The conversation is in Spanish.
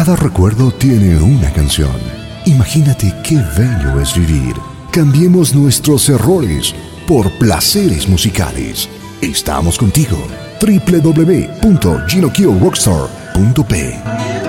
Cada recuerdo tiene una canción. Imagínate qué bello es vivir. Cambiemos nuestros errores por placeres musicales. Estamos contigo. www.GinoKioRockstar.p